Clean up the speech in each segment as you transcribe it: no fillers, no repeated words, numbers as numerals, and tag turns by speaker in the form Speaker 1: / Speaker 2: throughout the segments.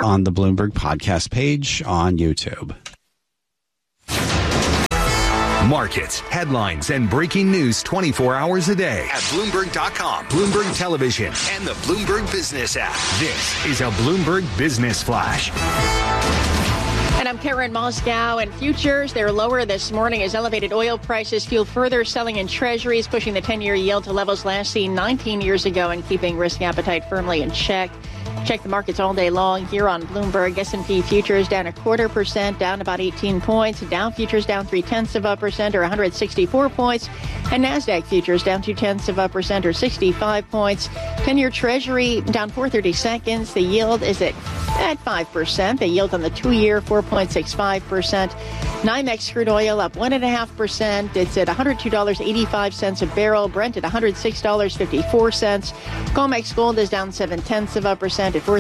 Speaker 1: on the Bloomberg podcast page on YouTube.
Speaker 2: Markets, headlines, and breaking news 24 hours a day at Bloomberg.com, Bloomberg Television, and the Bloomberg Business app. This is a Bloomberg Business Flash.
Speaker 3: And I'm Karen Moscow, and futures, they're lower this morning as elevated oil prices fuel further selling in treasuries, pushing the 10-year yield to levels last seen 19 years ago and keeping risk appetite firmly in check. Check the markets all day long here on Bloomberg. S&P futures down 0.25%, down about 18 points. Dow futures down 0.3% or 164 points. And NASDAQ futures down 0.2% or 65 points. 10-year Treasury down 4/32. The yield is at 5%. The yield on the 2-year, 4.65%. NYMEX crude oil up 1.5%. It's at $102.85 a barrel. Brent at $106.54. COMEX gold is down 0.7% at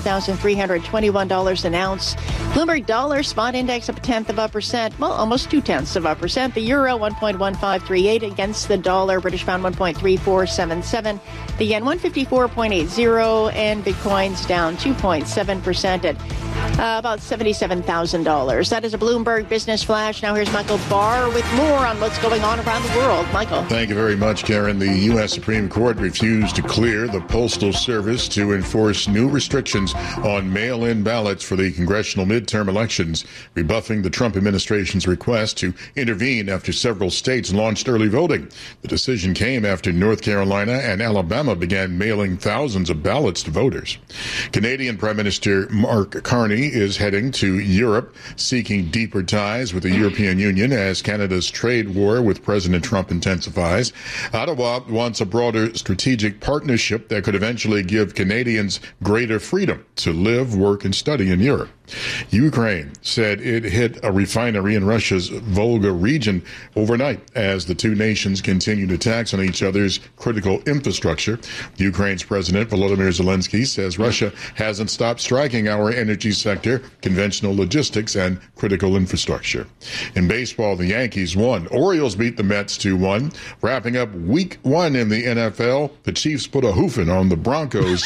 Speaker 3: $4,321 an ounce. Bloomberg dollar spot index up 0.1%. Well, almost 0.2%. The euro 1.1538 against the dollar. British pound 1.3477. The yen 154.80, and Bitcoin's down 2.7% at about $77,000. That is a Bloomberg Business Flash. Now here's Michael Barr with more on what's going on around the world. Michael.
Speaker 4: Thank you very much, Karen. The U.S. Supreme Court refused to clear the Postal Service to enforce new restrictions on mail-in ballots for the congressional midterm elections, rebuffing the Trump administration's request to intervene after several states launched early voting. The decision came after North Carolina and Alabama began mailing thousands of ballots to voters. Canadian Prime Minister Mark Carney is heading to Europe, seeking deeper ties with the European Union as Canada's trade war with President Trump intensifies. Ottawa wants a broader strategic partnership that could eventually give Canadians greater freedom to live, work, and study in Europe. Ukraine said it hit a refinery in Russia's Volga region overnight as the two nations continued attacks on each other's critical infrastructure. Ukraine's President Volodymyr Zelensky says Russia hasn't stopped striking our energy sector, conventional logistics, and critical infrastructure. In baseball, the Yankees won. Orioles beat the Mets 2-1. Wrapping up week 1 in the NFL, the Chiefs put a hoofing on the Broncos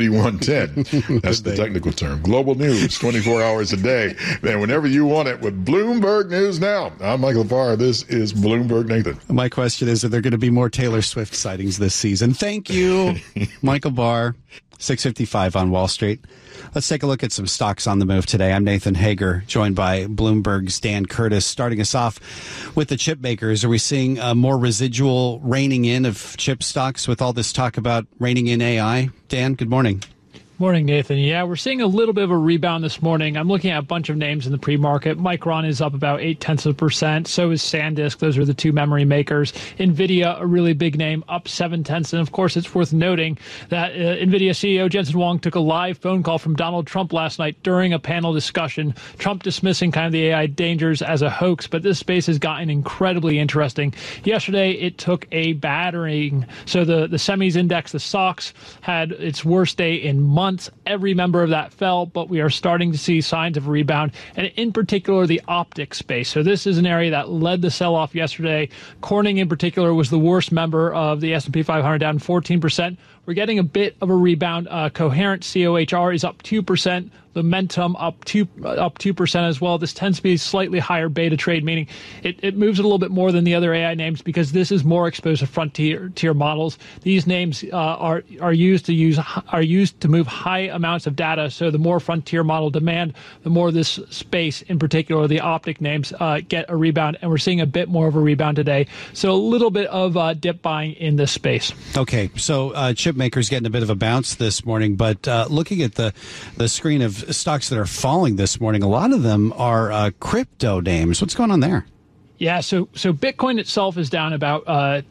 Speaker 4: 31-10. That's the technical term. Global news, 24 hours a day. And whenever you want it with Bloomberg News Now. I'm Michael Barr. This is Bloomberg Nathan.
Speaker 1: My question is, are there going to be more Taylor Swift sightings this season? Thank you, Michael Barr. 6:55 on Wall Street. Let's take a look at some stocks on the move today. I'm Nathan Hager, joined by Bloomberg's Dan Curtis. Starting us off with the chip makers. Are we seeing more residual reining in of chip stocks with all this talk about reining in AI? Dan, good morning.
Speaker 5: Morning, Nathan. Yeah, we're seeing a little bit of a rebound this morning. I'm looking at a bunch of names in the pre-market. Micron is up about 0.8%. So is SanDisk. Those are the two memory makers. NVIDIA, a really big name, up 0.7. And of course, it's worth noting that NVIDIA CEO Jensen Huang took a live phone call from Donald Trump last night during a panel discussion. Trump dismissing kind of the AI dangers as a hoax, but this space has gotten incredibly interesting. Yesterday, it took a battering. So the semis index, the SOX, had its worst day in months. Every member of that fell, but we are starting to see signs of a rebound, and in particular, the optics space. So this is an area that led the sell-off yesterday. Corning, in particular, was the worst member of the S&P 500, down 14%. We're getting a bit of a rebound. Coherent, COHR, is up 2%. Lumentum up 2% as well. This tends to be slightly higher beta trade, meaning it moves a little bit more than the other AI names because this is more exposed to frontier models. These names are used to move high amounts of data. So the more frontier model demand, the more this space, in particular the optic names, get a rebound. And we're seeing a bit more of a rebound today. So a little bit of dip buying in this space.
Speaker 1: Okay, so chip makers getting a bit of a bounce this morning, but looking at the screen of stocks that are falling this morning, a lot of them are crypto names. What's going on there?
Speaker 5: Yeah, so Bitcoin itself is down about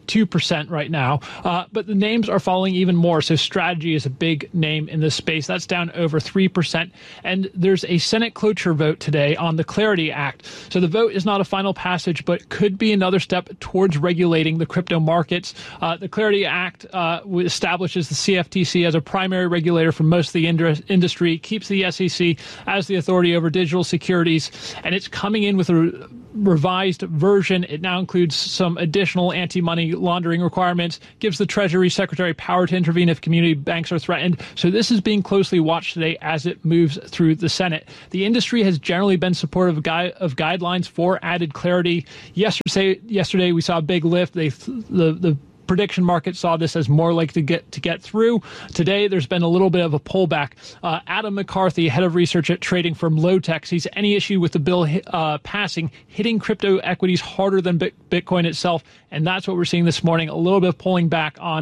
Speaker 5: 2% right now, but the names are falling even more. So Strategy is a big name in this space. That's down over 3%. And there's a Senate cloture vote today on the Clarity Act. So the vote is not a final passage, but could be another step towards regulating the crypto markets. The Clarity Act establishes the CFTC as a primary regulator for most of the industry, keeps the SEC as the authority over digital securities, and it's coming in with a revised version. It now includes some additional anti-money laundering requirements, gives the Treasury Secretary power to intervene if community banks are threatened. So this is being closely watched today as it moves through the Senate. The industry has generally been supportive of guidelines for added clarity. Yesterday we saw a big lift. The prediction market saw this as more likely to get through. Today, there's been a little bit of a pullback. Adam McCarthy, head of research at trading firm Lowtech, sees any issue with the bill passing hitting crypto equities harder than Bitcoin itself, and that's what we're seeing this morning. A little bit of pulling back on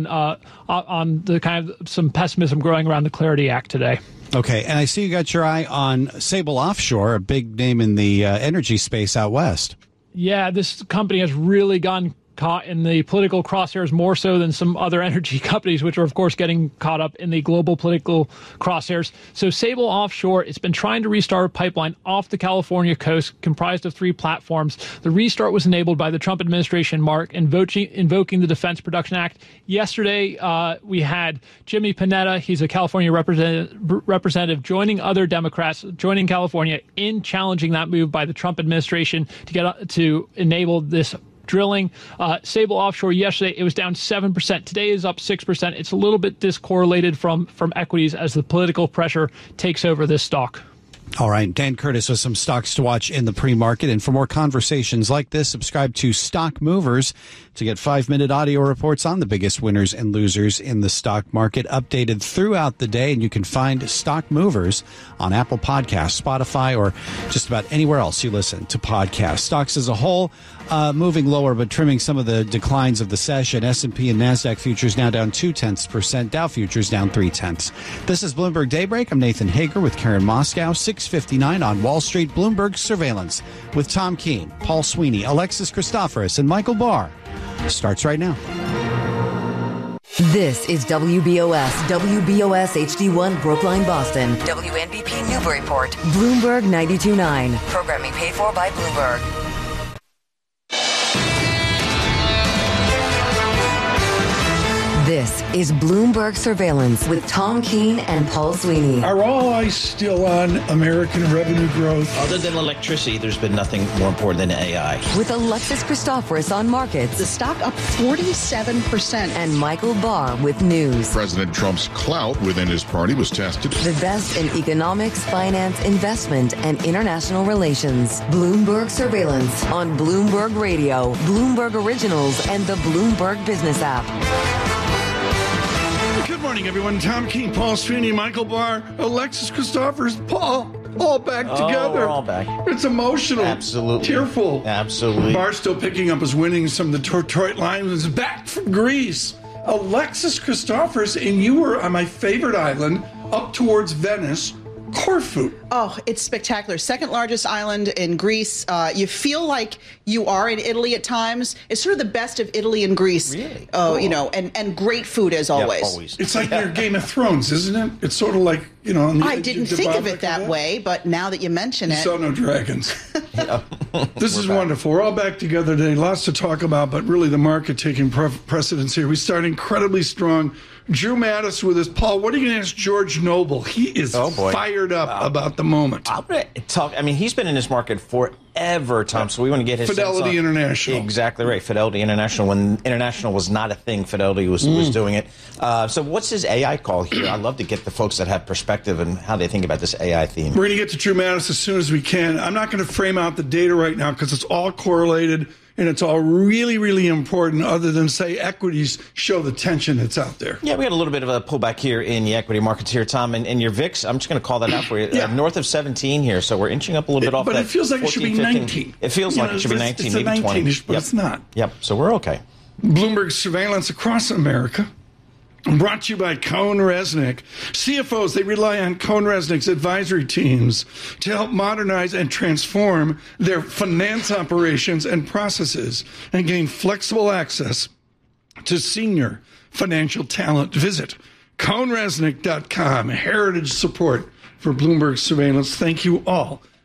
Speaker 5: the kind of some pessimism growing around the Clarity Act today.
Speaker 1: Okay, and I see you got your eye on Sable Offshore, a big name in the energy space out west.
Speaker 5: Yeah, this company has really gone caught in the political crosshairs more so than some other energy companies, which are, of course, getting caught up in the global political crosshairs. So Sable Offshore, it's been trying to restart a pipeline off the California coast comprised of 3 platforms. The restart was enabled by the Trump administration, Mark, invoking the Defense Production Act. Yesterday, we had Jimmy Panetta. He's a California representative joining other Democrats, joining California in challenging that move by the Trump administration to enable this drilling. Sable Offshore yesterday, it was down 7%. Today is up 6%. It's a little bit discorrelated from equities as the political pressure takes over this stock.
Speaker 1: All right, Dan Curtis with some stocks to watch in the pre-market. And for more conversations like this, subscribe to Stock Movers to get 5-minute audio reports on the biggest winners and losers in the stock market, updated throughout the day. And you can find Stock Movers on Apple Podcasts, Spotify, or just about anywhere else you listen to podcasts. Stocks as a whole moving lower, but trimming some of the declines of the session. S&P and NASDAQ futures now down 0.2%. Dow futures down 0.3. This is Bloomberg Daybreak. I'm Nathan Hager with Karen Moscow. 6:59 on Wall Street. Bloomberg Surveillance with Tom Keene, Paul Sweeney, Alexis Christoforous, and Michael Barr starts right now.
Speaker 6: This is WBOS HD1 Brookline, Boston. WNBP Newburyport. Bloomberg 92.9. Programming paid for by Bloomberg. This is Bloomberg Surveillance with Tom Keene and Paul Sweeney.
Speaker 7: Are all eyes still on American revenue growth?
Speaker 8: Other than electricity, there's been nothing more important than AI.
Speaker 6: With Alexis Christoforous on markets.
Speaker 9: The stock up 47%.
Speaker 6: And Michael Barr with news.
Speaker 4: President Trump's clout within his party was tested.
Speaker 6: The best in economics, finance, investment, and international relations. Bloomberg Surveillance on Bloomberg Radio, Bloomberg Originals, and the Bloomberg Business app.
Speaker 7: Good morning, everyone. Tom Keene, Paul Sweeney, Michael Barr, Alexis Christoforous, Paul, all back together.
Speaker 8: We're all back.
Speaker 7: It's emotional.
Speaker 8: Absolutely.
Speaker 7: Tearful.
Speaker 8: Absolutely.
Speaker 7: Barr's still picking up his winnings from the Detroit Lions, back from Greece. Alexis Christoforous, and you were on my favorite island, up towards Venice, Corfu.
Speaker 9: Oh, it's spectacular. Second largest island in Greece. You feel like you are in Italy at times. It's sort of the best of Italy and Greece.
Speaker 8: Really?
Speaker 9: Oh,
Speaker 8: Cool.
Speaker 9: You know, and great food as always.
Speaker 8: Yeah, always.
Speaker 7: It's like your Game of Thrones, isn't it? It's sort of like, you know.
Speaker 9: I didn't think of it that way, but now that you mention
Speaker 7: You
Speaker 9: it.
Speaker 7: saw no dragons. This is wonderful. We're all back together today. Lots to talk about, but really the market taking precedence here. We start incredibly strong. Drew Mattis with us. Paul, what are you going to ask George Noble? He is fired up about the moment.
Speaker 8: I'm going to talk. I mean, he's been in this market forever, Tom, so we want to get his
Speaker 7: Fidelity
Speaker 8: sense on.
Speaker 7: International.
Speaker 8: Exactly right. Fidelity International. When International was not a thing, Fidelity was doing it. So what's his AI call here? I'd love to get the folks that have perspective and how they think about this AI theme.
Speaker 7: We're going to get to Drew Mattis as soon as we can. I'm not going to frame out the data right now because it's all correlated and it's all really, really important other than, say, equities show the tension that's out there.
Speaker 8: Yeah, we had a little bit of a pullback here in the equity markets here, Tom. And your VIX, I'm just going to call that out for you, north of 17 here. So we're inching up a little bit off that.
Speaker 7: But it feels like
Speaker 8: 14,
Speaker 7: it should be
Speaker 8: 15.
Speaker 7: 19.
Speaker 8: It feels like it should be 19, maybe 20.
Speaker 7: But it's not.
Speaker 8: Yep, so we're okay.
Speaker 7: Bloomberg Surveillance across America. Brought to you by CohnReznick. CFOs, they rely on CohnReznick's advisory teams to help modernize and transform their finance operations and processes and gain flexible access to senior financial talent. Visit CohnReznick.com. Heritage support for Bloomberg Surveillance. Thank you all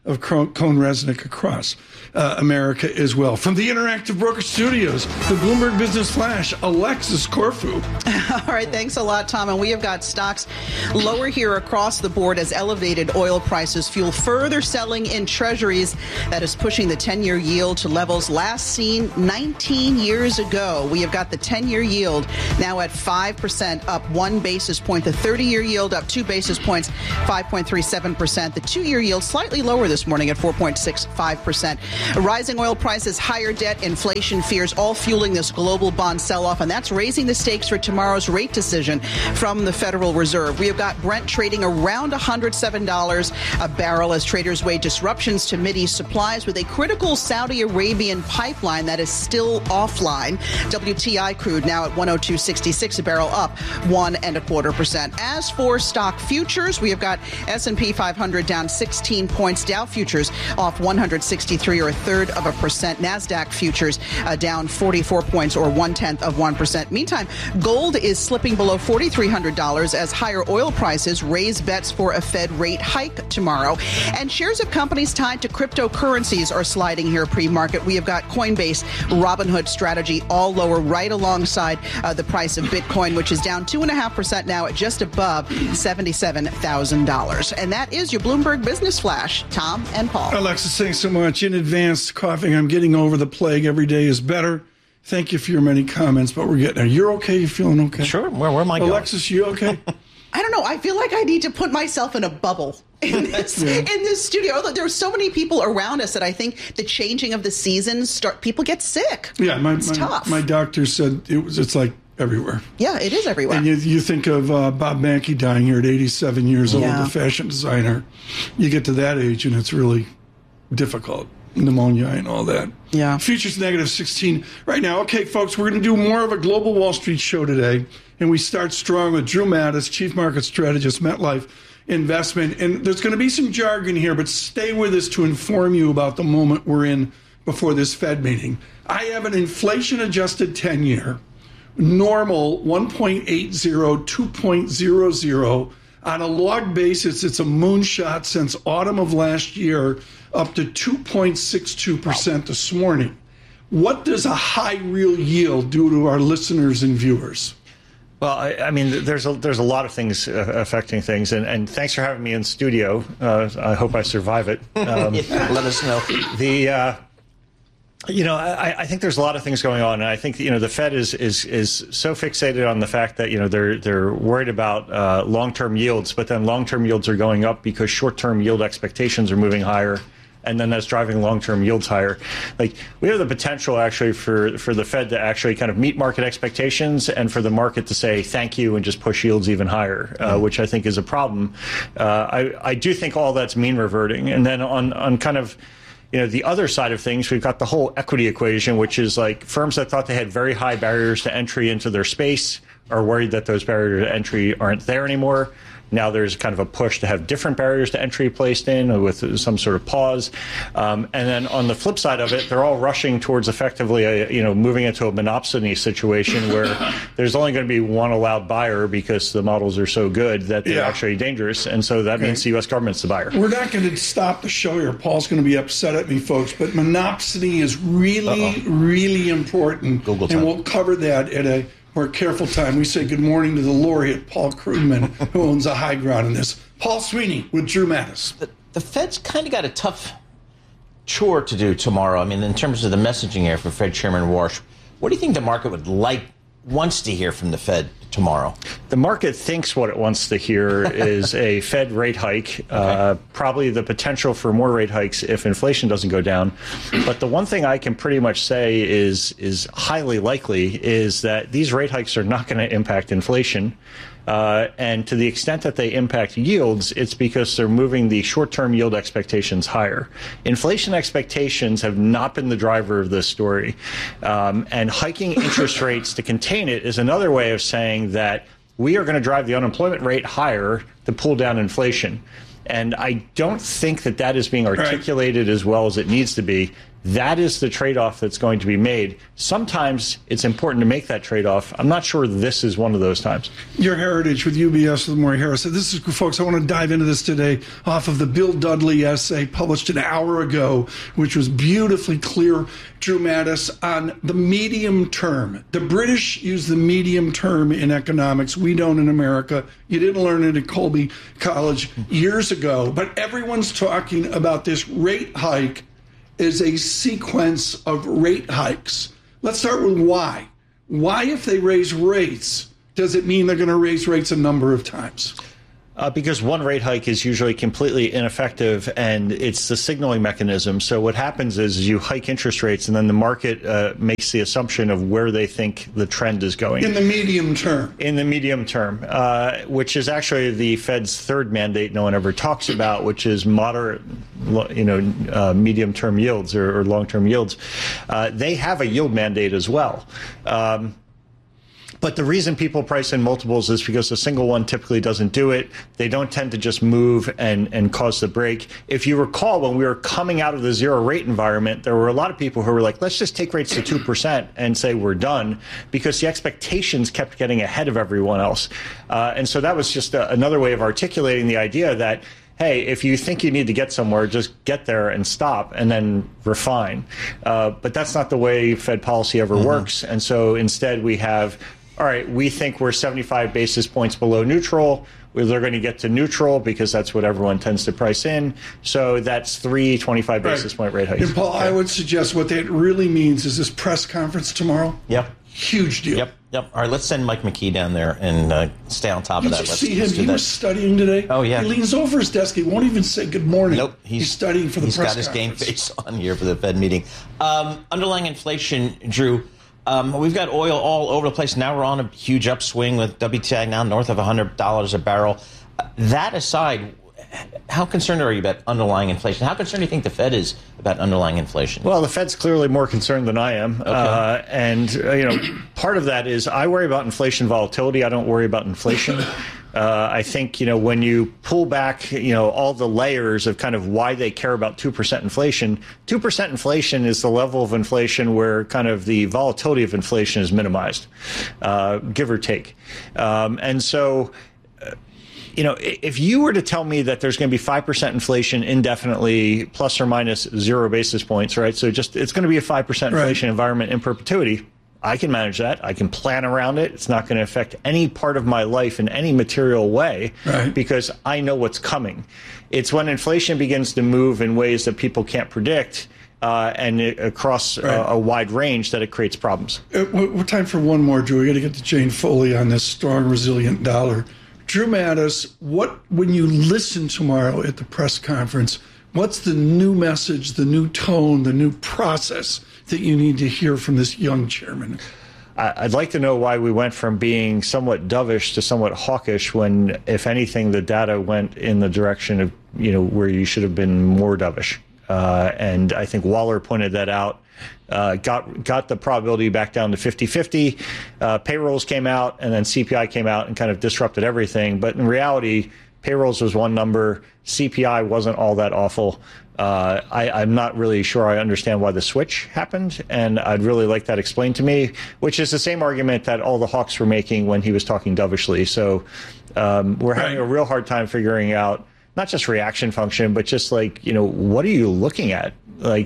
Speaker 7: of CohnReznick across America as well. From the Interactive Broker Studios, the Bloomberg Business Flash, Alexis Corfu.
Speaker 9: All right, thanks a lot, Tom. And we have got stocks lower here across the board as elevated oil prices fuel further selling in treasuries. That is pushing the 10-year yield to levels last seen 19 years ago. We have got the 10-year yield now at 5%, up 1 basis point. The 30-year yield up 2 basis points, 5.37%. The 2-year yield slightly lower this morning at 4.65%. Rising oil prices, higher debt, inflation fears, all fueling this global bond sell-off, and that's raising the stakes for tomorrow's rate decision from the Federal Reserve. We have got Brent trading around $107 a barrel as traders weigh disruptions to Mideast supplies with a critical Saudi Arabian pipeline that is still offline. WTI crude now at 102.66 a barrel, up 1.25%. As for stock futures, we have got S&P 500 down 16 points. Dow futures off 163 or a third of a percent. NASDAQ futures down 44 points or 0.1%. Meantime, gold is slipping below $4,300 as higher oil prices raise bets for a Fed rate hike tomorrow. And shares of companies tied to cryptocurrencies are sliding here pre-market. We have got Coinbase, Robinhood Strategy all lower right alongside the price of Bitcoin, which is down 2.5% now at just above $77,000. And that is your Bloomberg Business Flash. Tom and Paul.
Speaker 7: Alexis, thanks so much. In advance, coughing. I'm getting over the plague. Every day is better. Thank you for your many comments, but we're getting there. You're okay? You feeling okay?
Speaker 8: Sure. Where am I going?
Speaker 7: Alexis, you okay?
Speaker 9: I don't know. I feel like I need to put myself in a bubble in this studio. There are so many people around us that I think the changing of the seasons people get sick.
Speaker 7: Yeah,
Speaker 9: it's tough.
Speaker 7: My doctor said it's like everywhere.
Speaker 9: Yeah, it is everywhere.
Speaker 7: And you think of Bob Mackey dying here at 87 years old, the fashion designer. You get to that age and it's really difficult. Pneumonia and all that.
Speaker 9: Yeah.
Speaker 7: Futures negative 16 right now. Okay, folks, we're going to do more of a Global Wall Street show today. And we start strong with Drew Mattis, Chief Market Strategist, MetLife Investment. And there's going to be some jargon here, but stay with us to inform you about the moment we're in before this Fed meeting. I have an inflation-adjusted 10-year, normal 1.80, 2.00. On a log basis, it's a moonshot since autumn of last year, up to 2.62% this morning. What does a high real yield do to our listeners and viewers?
Speaker 10: Well, I mean, there's a lot of things affecting things, and thanks for having me in studio. I hope I survive it.
Speaker 8: Let us know.
Speaker 10: I think there's a lot of things going on, and I think the Fed is so fixated on the fact that they're worried about long-term yields, but then long-term yields are going up because short-term yield expectations are moving higher, and then that's driving long-term yields higher. Like, we have the potential actually for the Fed to actually kind of meet market expectations, and for the market to say thank you and just push yields even higher, which I think is a problem. I do think all that's mean reverting, and then on kind of the other side of things, we've got the whole equity equation, which is like firms that thought they had very high barriers to entry into their space are worried that those barriers to entry aren't there anymore. Now there's kind of a push to have different barriers to entry placed in with some sort of pause. And then on the flip side of it, they're all rushing towards effectively, moving into a monopsony situation where there's only going to be one allowed buyer because the models are so good that they're actually dangerous. And so that means the U.S. government's the buyer.
Speaker 7: We're not going to stop the show here. Paul's going to be upset at me, folks, but monopsony is really, really important.
Speaker 8: Google time.
Speaker 7: And we'll cover that at a more careful time. We say good morning to the laureate, Paul Krugman, who owns a high ground in this. Paul Sweeney with Drew Mattis.
Speaker 8: The Fed's kind of got a tough chore to do tomorrow. I mean, in terms of the messaging here for Fed Chairman Warsh, what do you think the market wants to hear from the Fed tomorrow?
Speaker 10: The market thinks what it wants to hear is a Fed rate hike, probably the potential for more rate hikes if inflation doesn't go down. But the one thing I can pretty much say is highly likely is that these rate hikes are not going to impact inflation. And to the extent that they impact yields, it's because they're moving the short-term yield expectations higher. Inflation expectations have not been the driver of this story. And hiking interest rates to contain it is another way of saying that we are going to drive the unemployment rate higher to pull down inflation. And I don't think that is being articulated as well as it needs to be. That is the trade-off that's going to be made. Sometimes it's important to make that trade-off. I'm not sure this is one of those times.
Speaker 7: Your Heritage with UBS with Maury Harris. This is, folks, I want to dive into this today off of the Bill Dudley essay published an hour ago, which was beautifully clear, Drew Mattis, on the medium term. The British use the medium term in economics. We don't in America. You didn't learn it at Colby College years ago, but everyone's talking about this rate hike is a sequence of rate hikes. Let's start with why. Why, if they raise rates, does it mean they're going to raise rates a number of times?
Speaker 10: Because one rate hike is usually completely ineffective, and it's the signaling mechanism. So what happens is you hike interest rates, and then the market makes the assumption of where they think the trend is going.
Speaker 7: In the medium term.
Speaker 10: In the medium term, which is actually the Fed's third mandate no one ever talks about, which is moderate, medium-term yields or long-term yields. They have a yield mandate as well. But the reason people price in multiples is because a single one typically doesn't do it. They don't tend to just move and cause the break. If you recall, when we were coming out of the zero rate environment, there were a lot of people who were like, let's just take rates to 2% and say we're done, because the expectations kept getting ahead of everyone else. And so that was just another way of articulating the idea that, hey, if you think you need to get somewhere, just get there and stop and then refine. But that's not the way Fed policy ever works. And so instead we have, all right, we think we're 75 basis points below neutral. They're going to get to neutral because that's what everyone tends to price in. So that's 3 25 basis point rate hikes.
Speaker 7: And Paul, I would suggest what that really means is this press conference tomorrow.
Speaker 8: Yep.
Speaker 7: Huge deal.
Speaker 8: Yep. All right, let's send Mike McKee down there and stay on top of that.
Speaker 7: Did you see him? He was studying today.
Speaker 8: Oh, yeah.
Speaker 7: He leans over his desk. He won't even say good morning.
Speaker 8: Nope.
Speaker 7: He's studying for the press conference.
Speaker 8: He's got his game face on here for the Fed meeting. Underlying inflation, Drew. We've got oil all over the place. Now we're on a huge upswing with WTI now north of $100 a barrel. That aside, how concerned are you about underlying inflation? How concerned do you think the Fed is about underlying inflation?
Speaker 10: Well, the Fed's clearly more concerned than I am. Okay. And part of that is I worry about inflation volatility. I don't worry about inflation. I think, when you pull back, all the layers of kind of why they care about 2% inflation, 2% inflation is the level of inflation where kind of the volatility of inflation is minimized, give or take. And so, if you were to tell me that there's going to be 5% inflation indefinitely, plus or minus 0 basis points, right? So it's going to be a 5% inflation environment in perpetuity. I can manage that. I can plan around it. It's not going to affect any part of my life in any material way because I know what's coming. It's when inflation begins to move in ways that people can't predict and across a wide range that it creates problems.
Speaker 7: We're time for one more, Drew. We got to get to Jane Foley on this strong, resilient dollar. Drew Mattis, when you listen tomorrow at the press conference, what's the new message, the new tone, the new process that you need to hear from this young chairman?
Speaker 10: I'd like to know why we went from being somewhat dovish to somewhat hawkish when, if anything, the data went in the direction of, where you should have been more dovish. And I think Waller pointed that out, got the probability back down to 50-50. Payrolls came out and then CPI came out and kind of disrupted everything. But in reality, payrolls was one number. CPI wasn't all that awful. I'm not really sure I understand why the switch happened, and I'd really like that explained to me, which is the same argument that all the hawks were making when he was talking dovishly. So we're having a real hard time figuring out not just reaction function, but just what are you looking at? Why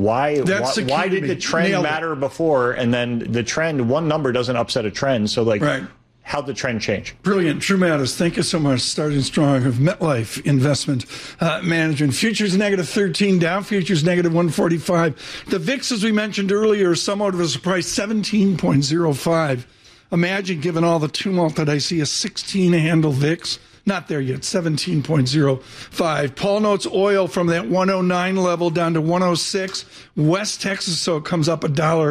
Speaker 10: did the trend matter before, and then the trend, one number doesn't upset a trend. So how'd the trend change?
Speaker 7: Brilliant. Drew Mattis, thank you so much. Starting strong of MetLife Investment Management. Futures negative 13, Dow futures negative 145. The VIX, as we mentioned earlier, somewhat of a surprise, 17.05. Imagine, given all the tumult, that I see a 16-handle VIX. Not there yet, 17.05. Paul notes oil from that 109 level down to 106. West Texas, so it comes up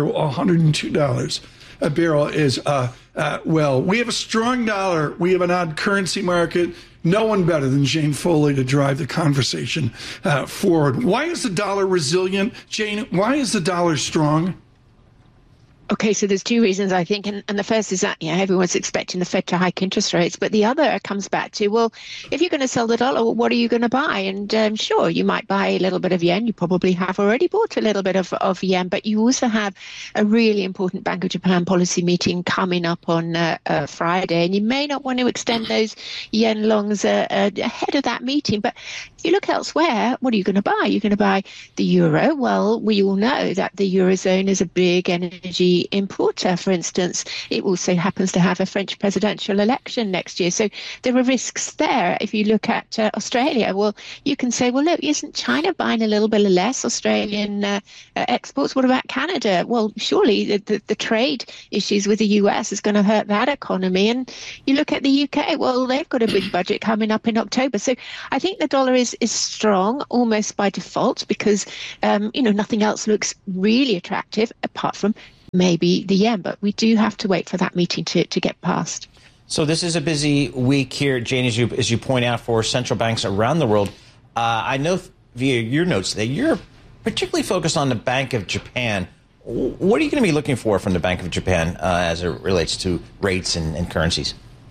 Speaker 7: $102 a barrel is, we have a strong dollar. We have an odd currency market. No one better than Jane Foley to drive the conversation forward. Why is the dollar resilient? Jane, why is the dollar strong?
Speaker 11: Okay, so there's two reasons, I think. And the first is that, everyone's expecting the Fed to hike interest rates. But the other comes back to, well, if you're going to sell the dollar, well, what are you going to buy? And sure, you might buy a little bit of yen. You probably have already bought a little bit of yen. But you also have a really important Bank of Japan policy meeting coming up on Friday. And you may not want to extend those yen longs ahead of that meeting. But if you look elsewhere, what are you going to buy? You're going to buy the euro. Well, we all know that the Eurozone is a big energy importer, for instance. It also happens to have a French presidential election next year. So there are risks there. If you look at Australia, well, you can say, well, look, isn't China buying a little bit less Australian exports? What about Canada? Well, surely the trade issues with the US is going to hurt that economy. And you look at the UK, well, they've got a big budget coming up in October. So I think the dollar is strong almost by default because, nothing else looks really attractive apart from maybe the yen, but we do have to wait for that meeting to get passed.
Speaker 8: So this is a busy week here, Jane, as you point out, for central banks around the world. I know via your notes that you're particularly focused on the Bank of Japan. What are you going to be looking for from the Bank of Japan as it relates to rates and currencies?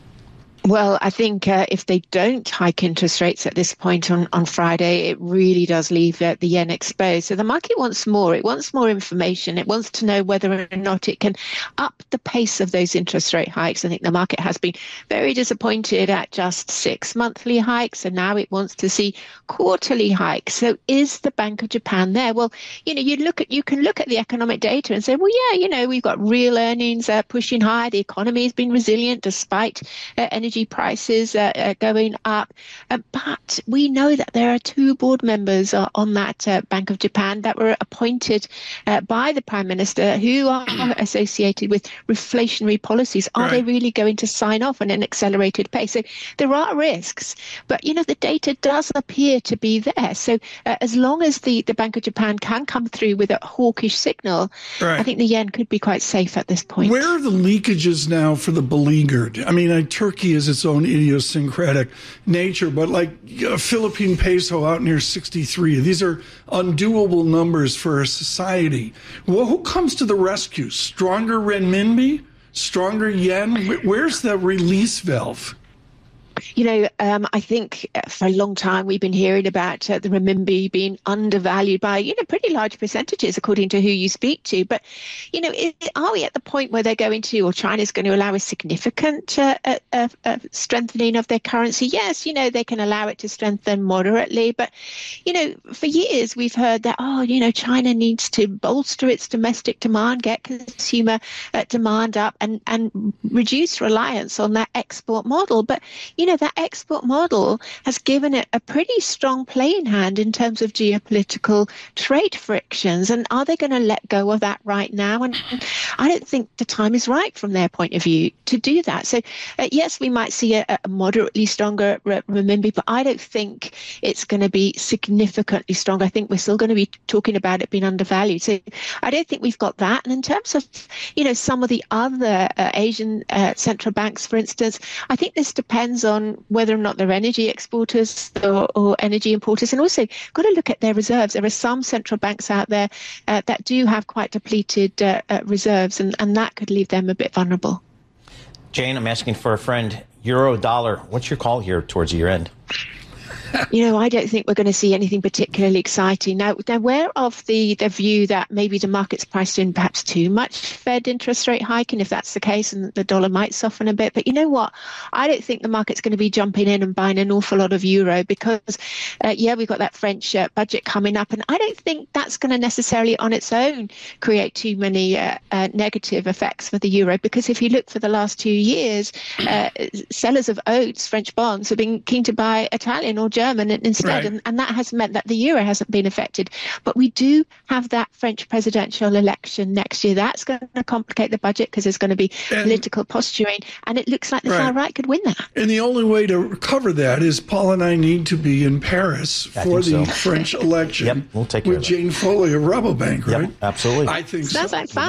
Speaker 11: Well, I think if they don't hike interest rates at this point on Friday, it really does leave the yen exposed. So the market wants more. It wants more information. It wants to know whether or not it can up the pace of those interest rate hikes. I think the market has been very disappointed at just 6 monthly hikes, and now it wants to see quarterly hikes. So is the Bank of Japan there? Well, you can look at the economic data and say, well, yeah, we've got real earnings pushing high. The economy has been resilient despite energy prices going up. But we know that there are two board members on that Bank of Japan that were appointed by the Prime Minister who are associated with reflationary policies. Are they really going to sign off on an accelerated pace? So there are risks, but the data does appear to be there. So as long as the Bank of Japan can come through with a hawkish signal, I think the yen could be quite safe at this point.
Speaker 7: Where are the leakages now for the beleaguered? I mean, Turkey is its own idiosyncratic nature, but like a Philippine peso out near 63, these are undoable numbers for a society. Well, who comes to the rescue? Stronger renminbi? Stronger yen? Where's the release valve?
Speaker 11: I think for a long time we've been hearing about the renminbi being undervalued by, pretty large percentages according to who you speak to. But, are we at the point where they're going to, or China's going to allow a significant strengthening of their currency? Yes, they can allow it to strengthen moderately. But, for years we've heard that, China needs to bolster its domestic demand, get consumer demand up and reduce reliance on that export model. But, that export model has given it a pretty strong playing hand in terms of geopolitical trade frictions. And are they going to let go of that right now? And I don't think the time is right from their point of view to do that. So, yes, we might see a moderately stronger renminbi, but I don't think it's going to be significantly strong. I think we're still going to be talking about it being undervalued. So I don't think we've got that. And in terms of, some of the other Asian central banks, for instance, I think this depends on whether or not they're energy exporters or energy importers, and also got to look at their reserves. There are some central banks out there that do have quite depleted reserves, and that could leave them a bit vulnerable.
Speaker 8: Jane, I'm asking for a friend. Euro, dollar. What's your call here towards the year end?
Speaker 11: I don't think we're going to see anything particularly exciting. Now, they're aware of the view that maybe the market's priced in perhaps too much Fed interest rate hiking. If that's the case, and the dollar might soften a bit. But you know what? I don't think the market's going to be jumping in and buying an awful lot of euro because, we've got that French budget coming up. And I don't think that's going to necessarily on its own create too many negative effects for the euro. Because if you look for the last 2 years, sellers of oats, French bonds, have been keen to buy Italian or German instead, and that has meant that the euro hasn't been affected. But we do have that French presidential election next year. That's going to complicate the budget because there's going to be political posturing, and it looks like the far right could win that. And
Speaker 7: the only way to cover that is Paul and I need to be in Paris for the French election
Speaker 8: we'll take
Speaker 7: with Jane Foley of Rabobank, right?
Speaker 8: Yep, absolutely.
Speaker 7: I think
Speaker 11: Sounds like fun.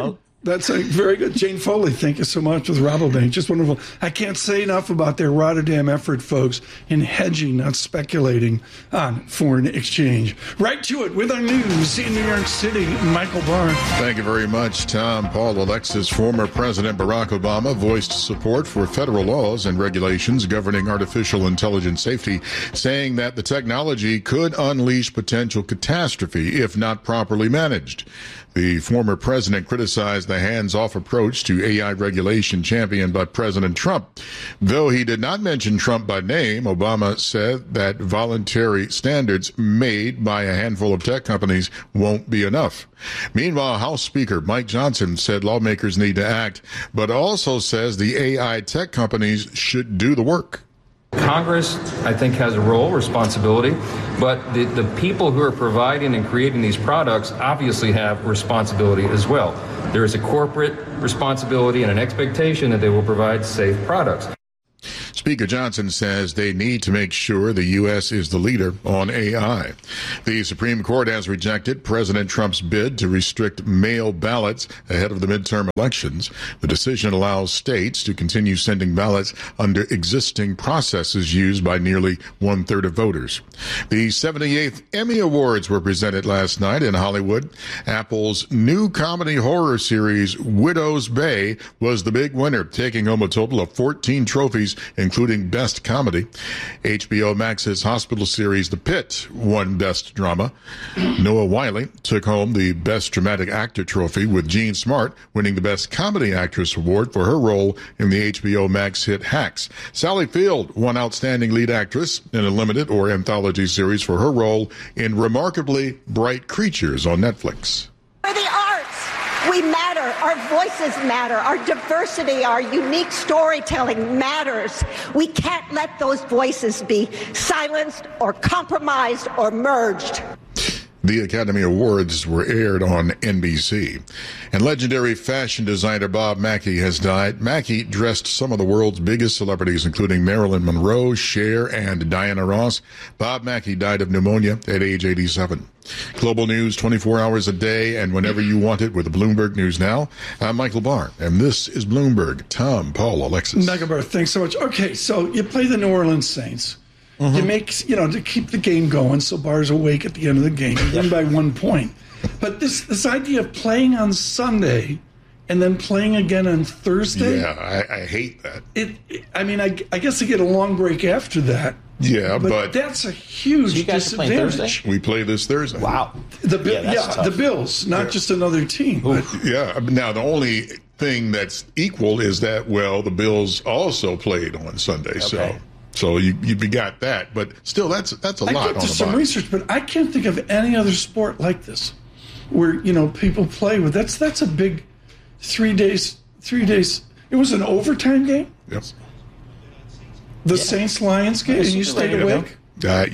Speaker 7: That's very good. Jane Foley, thank you so much with Rabobank. Just wonderful. I can't say enough about their Rotterdam effort, folks, in hedging, not speculating on foreign exchange. Right to it with our news in New York City, Michael Barr.
Speaker 4: Thank you very much, Tom. Paul Alexis. Former President Barack Obama voiced support for federal laws and regulations governing artificial intelligence safety, saying that the technology could unleash potential catastrophe if not properly managed. The former president criticized the hands-off approach to AI regulation championed by President Trump. Though he did not mention Trump by name, Obama said that voluntary standards made by a handful of tech companies won't be enough. Meanwhile, House Speaker Mike Johnson said lawmakers need to act, but also says the AI tech companies should do the work.
Speaker 12: Congress, I think, has a role, responsibility, but the people who are providing and creating these products obviously have responsibility as well. There is a corporate responsibility and an expectation that they will provide safe products.
Speaker 4: Speaker Johnson says they need to make sure the U.S. is the leader on AI. The Supreme Court has rejected President Trump's bid to restrict mail ballots ahead of the midterm elections. The decision allows states to continue sending ballots under existing processes used by nearly one-third of voters. The 78th Emmy Awards were presented last night in Hollywood. Apple's new comedy horror series, Widow's Bay, was the big winner, taking home a total of 14 trophies, including Best Comedy. HBO Max's hospital series The Pitt won Best Drama. Noah Wyle took home the Best Dramatic Actor trophy, with Jean Smart winning the Best Comedy Actress award for her role in the HBO Max hit Hacks. Sally Field won Outstanding Lead Actress in a limited or anthology series for her role in Remarkably Bright Creatures on Netflix.
Speaker 13: For the arts, we matter. Our voices matter. Our diversity, our unique storytelling matters. We can't let those voices be silenced or compromised or merged.
Speaker 4: The Academy Awards were aired on NBC. And legendary fashion designer Bob Mackie has died. Mackie dressed some of the world's biggest celebrities, including Marilyn Monroe, Cher, and Diana Ross. Bob Mackie died of pneumonia at age 87. Global news 24 hours a day and whenever you want it with Bloomberg News Now. I'm Michael Barr, and this is Bloomberg. Tom, Paul, Alexis.
Speaker 7: Michael Barr, thanks so much. Okay, so you play the New Orleans Saints. You make, to keep the game going so Barr's awake at the end of the game. You win by 1 point. But this idea of playing on Sunday and then playing again on Thursday.
Speaker 4: Yeah, I hate that.
Speaker 7: I guess they get a long break after that.
Speaker 4: Yeah, but
Speaker 7: that's a huge disadvantage.
Speaker 4: We play this Thursday.
Speaker 8: Wow.
Speaker 7: The Bills, not just another team.
Speaker 4: Yeah. Now, the only thing that's equal is that, the Bills also played on Sunday. Okay. So you got that, but still, that's a lot on the body. I did some
Speaker 7: research, but I can't think of any other sport like this, where people play with. That's a big 3 days. 3 days. It was an overtime game.
Speaker 4: Yes.
Speaker 7: The Saints-Lions game, and you stayed awake.
Speaker 4: I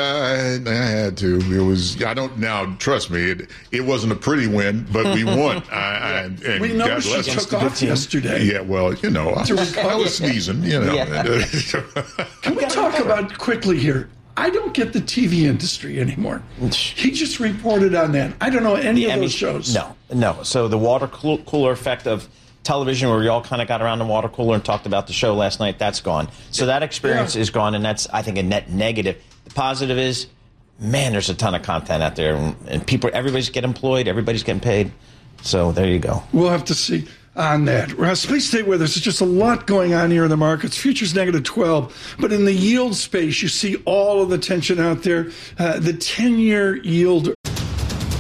Speaker 4: had to. It was. Trust me, it wasn't a pretty win, but we won. And
Speaker 7: we know she took off yesterday.
Speaker 4: Yeah, I was sneezing.
Speaker 7: Can we talk about quickly here? I don't get the TV industry anymore. He just reported on that. I don't know any of those shows.
Speaker 8: No. So the water cooler effect of television, where we all kind of got around the water cooler and talked about the show last night, that's gone. So that experience is gone, and that's, I think, a net negative. The positive is, man, there's a ton of content out there, and everybody's getting employed, everybody's getting paid. So there you go.
Speaker 7: We'll have to see on that. Please stay with us. There's just a lot going on here in the markets. Futures negative 12, but in the yield space, you see all of the tension out there. The 10-year yield